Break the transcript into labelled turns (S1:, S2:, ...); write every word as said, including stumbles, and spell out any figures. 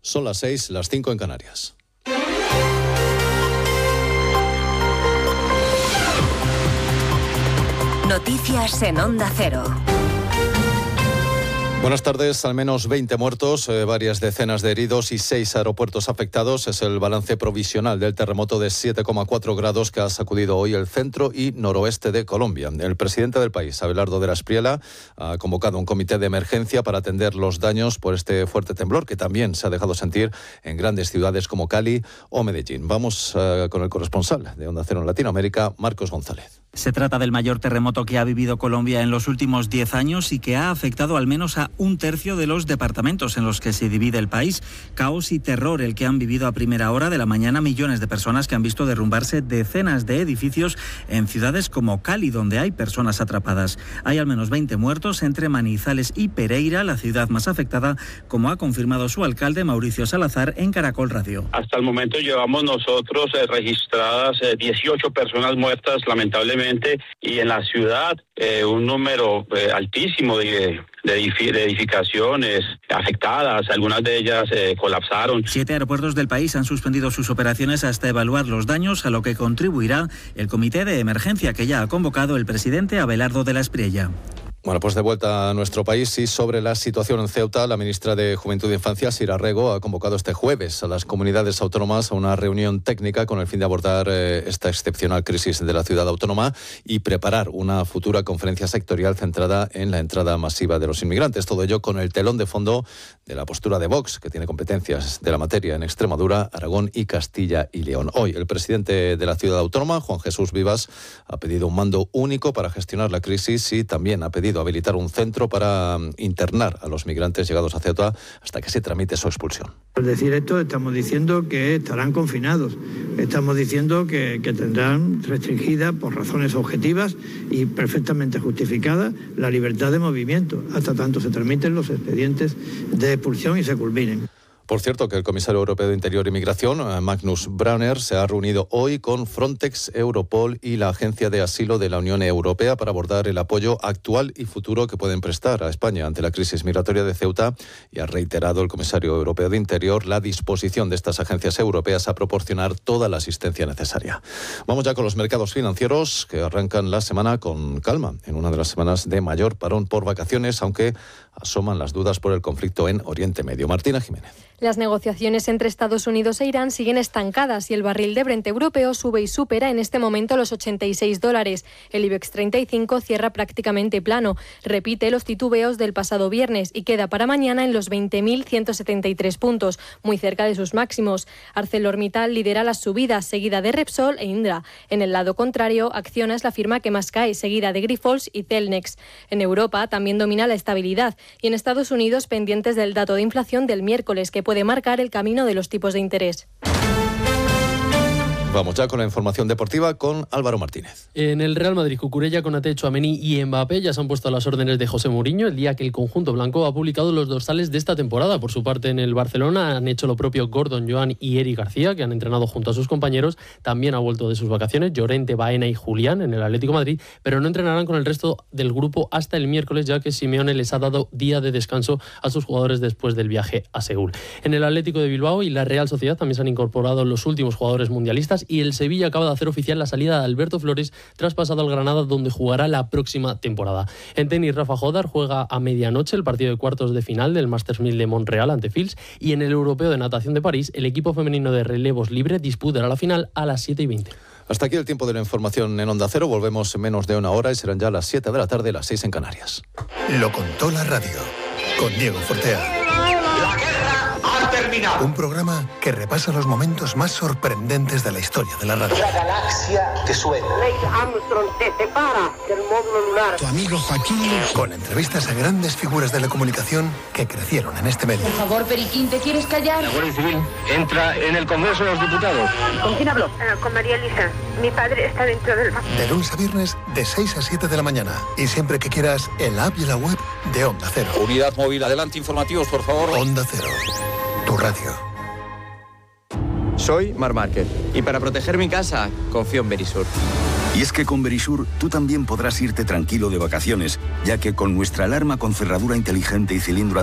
S1: Son las seis, las cinco en Canarias.
S2: Noticias en Onda Cero.
S1: Buenas tardes. Al menos veinte muertos, eh, varias decenas de heridos y seis aeropuertos afectados. Es el balance provisional del terremoto de siete coma cuatro grados que ha sacudido hoy el centro y noroeste de Colombia. El presidente del país, Abelardo de la Espriella, ha convocado un comité de emergencia para atender los daños por este fuerte temblor que también se ha dejado sentir en grandes ciudades como Cali o Medellín. Vamos uh, con el corresponsal de Onda Cero en Latinoamérica, Marcos González.
S3: Se trata del mayor terremoto que ha vivido Colombia en los últimos diez años y que ha afectado al menos a un tercio de los departamentos en los que se divide el país. Caos y terror el que han vivido a primera hora de la mañana millones de personas que han visto derrumbarse decenas de edificios en ciudades como Cali, donde hay personas atrapadas. Hay al menos veinte muertos entre Manizales y Pereira, la ciudad más afectada, como ha confirmado su alcalde Mauricio Salazar en Caracol Radio.
S4: Hasta el momento llevamos nosotros eh, registradas eh, dieciocho personas muertas, lamentablemente, y en la ciudad eh, un número eh, altísimo de, de edificaciones afectadas, algunas de ellas eh, colapsaron.
S3: Siete aeropuertos del país han suspendido sus operaciones hasta evaluar los daños, a lo que contribuirá el comité de emergencia que ya ha convocado el presidente Abelardo de la Espriella.
S1: Bueno, pues de vuelta a nuestro país y sobre la situación en Ceuta, la ministra de Juventud e Infancia, Sira Rego, ha convocado este jueves a las comunidades autónomas a una reunión técnica con el fin de abordar eh, esta excepcional crisis de la ciudad autónoma y preparar una futura conferencia sectorial centrada en la entrada masiva de los inmigrantes. Todo ello con el telón de fondo de la postura de Vox, que tiene competencias de la materia en Extremadura, Aragón y Castilla y León. Hoy, el presidente de la ciudad autónoma, Juan Jesús Vivas, ha pedido un mando único para gestionar la crisis y también ha pedido habilitar un centro para internar a los migrantes llegados a Ceuta hasta que se tramite su expulsión.
S5: Al decir esto estamos diciendo que estarán confinados, estamos diciendo que, que tendrán restringida por razones objetivas y perfectamente justificada la libertad de movimiento hasta tanto se tramiten los expedientes de expulsión y se culminen.
S1: Por cierto, que el comisario europeo de Interior y Migración, Magnus Brauner, se ha reunido hoy con Frontex, Europol y la Agencia de Asilo de la Unión Europea para abordar el apoyo actual y futuro que pueden prestar a España ante la crisis migratoria de Ceuta, y ha reiterado el comisario europeo de Interior la disposición de estas agencias europeas a proporcionar toda la asistencia necesaria. Vamos ya con los mercados financieros, que arrancan la semana con calma, en una de las semanas de mayor parón por vacaciones, aunque asoman las dudas por el conflicto en Oriente Medio. Martina Jiménez.
S6: Las negociaciones entre Estados Unidos e Irán siguen estancadas y el barril de Brent europeo sube y supera en este momento los ochenta y seis dólares. El IBEX treinta y cinco cierra prácticamente plano. Repite los titubeos del pasado viernes y queda para mañana en los veinte mil ciento setenta y tres puntos, muy cerca de sus máximos. ArcelorMittal lidera las subidas, seguida de Repsol e Indra. En el lado contrario, Acciona es la firma que más cae, seguida de Grifols y Celnex. En Europa también domina la estabilidad y en Estados Unidos pendientes del dato de inflación del miércoles, que puede marcar el camino de los tipos de interés.
S1: Vamos ya con la información deportiva con Álvaro Martínez.
S7: En el Real Madrid, Cucurella, Konaté, Tchouaméni y Mbappé ya se han puesto a las órdenes de José Mourinho el día que el conjunto blanco ha publicado los dorsales de esta temporada. Por su parte, en el Barcelona han hecho lo propio Gordon, Joan y Eric García, que han entrenado junto a sus compañeros. También ha vuelto de sus vacaciones Llorente, Baena y Julián en el Atlético de Madrid, pero no entrenarán con el resto del grupo hasta el miércoles, ya que Simeone les ha dado día de descanso a sus jugadores después del viaje a Seúl. En el Atlético de Bilbao y la Real Sociedad también se han incorporado los últimos jugadores mundialistas, y el Sevilla acaba de hacer oficial la salida de Alberto Flores traspasado al Granada, donde jugará la próxima temporada. En tenis, Rafa Jodar juega a medianoche el partido de cuartos de final del Masters mil de Montreal ante Fils, y en el Europeo de Natación de París el equipo femenino de relevos libre disputará la final a las siete y veinte.
S1: Hasta aquí el tiempo de la información en Onda Cero. Volvemos en menos de una hora y serán ya las siete de la tarde, las seis en Canarias.
S8: Lo contó la radio con Diego Fortea.
S9: Terminado.
S8: Un programa que repasa los momentos más sorprendentes de la historia de la radio.
S9: La galaxia que suena.
S10: Neil Armstrong se separa del módulo lunar.
S8: Tu amigo Joaquín. Con entrevistas a grandes figuras de la comunicación que crecieron en este medio.
S11: Por favor, Periquín, ¿te quieres callar?
S12: La Guardia Civil entra en el Congreso de los Diputados.
S13: ¿Con quién habló? Uh, con María Elisa. Mi padre está dentro del mar.
S8: De lunes a viernes, de seis a siete de la mañana. Y siempre que quieras, en la app y la web de Onda Cero.
S14: Unidad móvil, adelante, informativos, por favor.
S8: Onda Cero. Tu radio.
S15: Soy Mar Márquez y para proteger mi casa confío en Verisur.
S16: Y es que con Verisur tú también podrás irte tranquilo de vacaciones, ya que con nuestra alarma con cerradura inteligente y cilindro